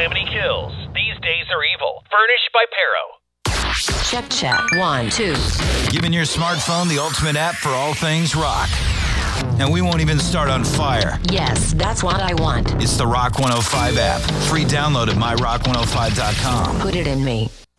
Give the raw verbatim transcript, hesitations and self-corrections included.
Calamity Kills. These days are evil. Furnished by Pero. Check, check. One, two. Giving your smartphone the ultimate app for all things rock. And we won't even start on fire. Yes, that's what I want. It's the Rock one oh five app. Free download at my rock one oh five dot com. Put it in me.